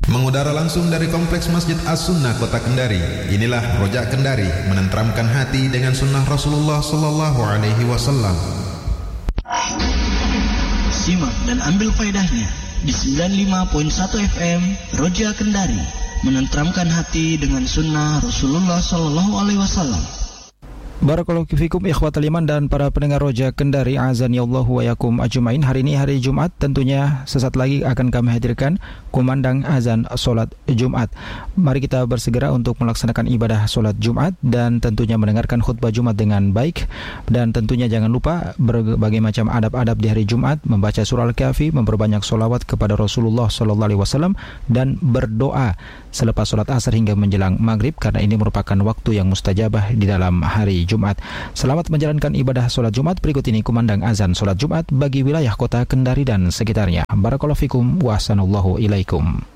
Mengudara langsung dari Kompleks Masjid As-Sunnah Kota Kendari. Inilah Rojak Kendari, menenteramkan hati dengan sunnah Rasulullah sallallahu alaihi wasallam. Simak dan ambil faedahnya di 95.1 FM Rojak Kendari, menenteramkan hati dengan sunnah Rasulullah sallallahu alaihi wasallam. Barakallahu fikum ikhwatal iman dan para pendengar Roja Kendari, azanillahu wa yakum ajmain. Hari ini hari Jumat, tentunya sesaat lagi akan kami hadirkan kumandang azan solat Jumat. Mari kita bersegera untuk melaksanakan ibadah solat Jumat dan tentunya mendengarkan khutbah Jumat dengan baik. Dan tentunya jangan lupa berbagai macam adab-adab di hari Jumat, membaca surah Al-Kahfi, memperbanyak solawat kepada Rasulullah sallallahu alaihi wasallam dan berdoa selepas solat asar hingga menjelang maghrib, karena ini merupakan waktu yang mustajabah di dalam hari Jumat. Selamat menjalankan ibadah solat Jumat. Berikut ini kumandang azan solat Jumat bagi wilayah kota Kendari dan sekitarnya. Barakallahu fikum wa ahsanallahu ilaikum.